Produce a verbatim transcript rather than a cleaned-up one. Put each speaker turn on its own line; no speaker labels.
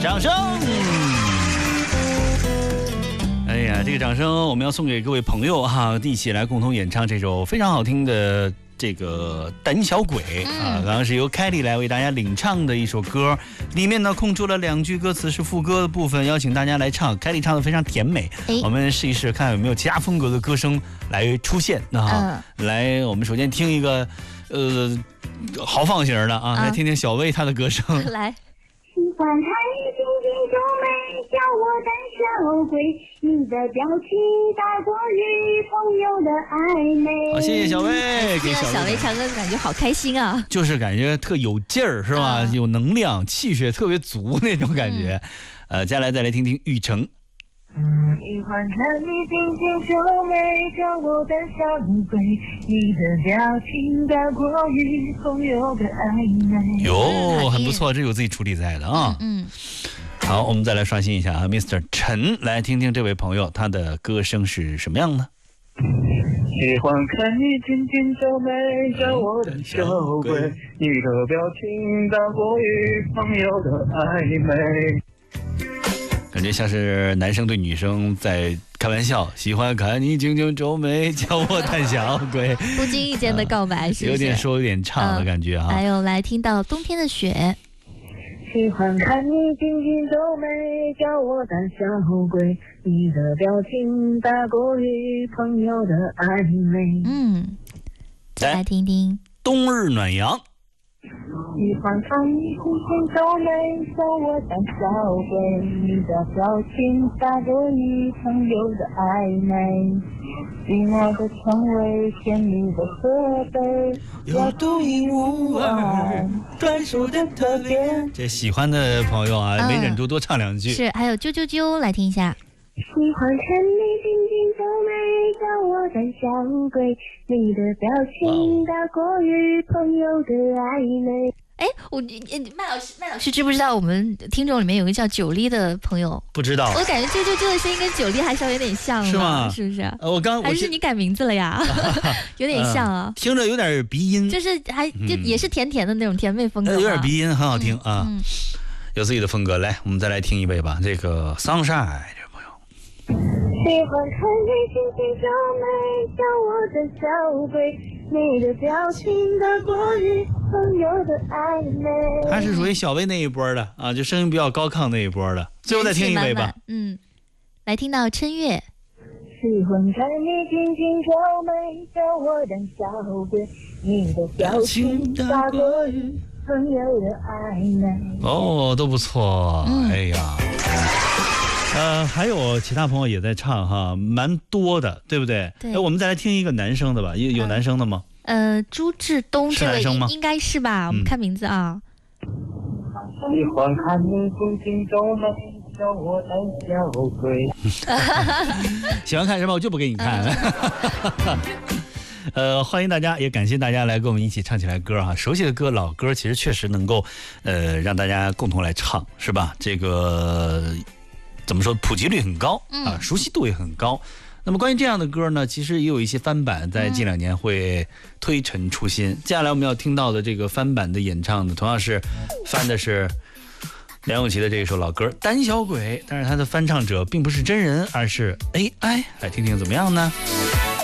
掌声。哎呀，这个掌声我们要送给各位朋友哈，一起来共同演唱这首非常好听的这个胆小鬼啊，刚刚是由凯莉来为大家领唱的一首歌，里面呢空出了两句歌词是副歌的部分，邀请大家来唱。凯莉唱的非常甜美，我们试一试看有没有其他风格的歌声来出现啊。嗯、来，我们首先听一个呃豪放型的啊，来听听小薇她的歌声。
来。
喜欢看你紧紧皱眉，叫我胆小鬼。你的表情大过于朋友的暧昧。
好，谢谢小薇，给
小薇唱歌感觉好开心啊，
就是感觉特有劲儿，是吧？嗯、有能量，气血特别足那种感觉。嗯、呃，接下来再来听听玉成。
喜欢看你紧紧皱眉，叫我胆小鬼。你的表情大过于朋友的暧昧。
哟，很不错，这有自己处理在的啊。嗯。嗯好，我们再来刷新一下啊 ，mister 陈，来听听这位朋友他的歌声是什么样呢？
喜欢看你紧紧皱眉，叫我胆小鬼。你的表情大过于朋友的暧昧。
感觉像是男生对女生在开玩笑，喜欢看你紧紧皱眉，叫我胆小鬼。
不经意间的告白是不是、啊、
有点说有点唱的感觉啊。
还有来听到冬天的雪。
喜欢看你紧紧皱眉，叫我胆小鬼。你的表情大过于朋友的暧昧。
嗯，再来听听
冬日暖阳。
喜欢看你紧紧皱眉，叫我胆小鬼。你的表情大过于朋友的暧昧。寂寞的蔷薇，甜蜜的河北，有独一无二专属的特点。
这喜欢的朋友啊，嗯、没忍住多唱两句。
是，还有啾啾啾，来听一下。
喜欢看你紧紧皱眉，叫我胆小鬼。你的表情大过于朋友的暧昧。
哎，我麦老师，麦老师知不知道我们听众里面有个叫九莉的朋友？
不知道。
我感觉啾啾啾的声音跟九莉还稍微有点像，
是吗？
是不是？
呃、我刚
还是你改名字了呀？有点像啊、嗯，
听着有点鼻音，
就是还就也是甜甜的那种甜妹风格、
嗯，有点鼻音，很好听啊、
嗯嗯，
有自己的风格。来，我们再来听一位吧，这个 Sunshine 这位朋友。
喜欢看你紧紧皱眉，叫我胆小鬼。你的表情大过于朋友的暧昧。
他是属于小薇那一波的啊，就声音比较高亢那一波的。最后再听一位吧。
嗯，来听到春月。
喜欢看你紧紧皱眉，叫我胆小鬼。你的表情大过于朋友的暧昧。
哦，都不错。嗯、哎呀。呃，还有其他朋友也在唱哈，蛮多的，对不对？
对。
哎，我们再来听一个男生的吧，有有男生的吗？
呃，朱志东这位应该是吧？我们看名字啊。
喜欢看你紧紧皱眉，叫我胆小鬼。
喜欢看什么？我就不给你看。呃，欢迎大家，也感谢大家来跟我们一起唱起来歌哈。熟悉的歌、老歌，其实确实能够呃让大家共同来唱，是吧？这个。怎么说？普及率很高啊，熟悉度也很高。嗯、那么关于这样的歌呢，其实也有一些翻版，在近两年会推陈出新。嗯、接下来我们要听到的这个翻版的演唱呢，同样是翻的是梁咏琪的这一首老歌《胆小鬼》，但是它的翻唱者并不是真人，而是 A I。来听听怎么样呢？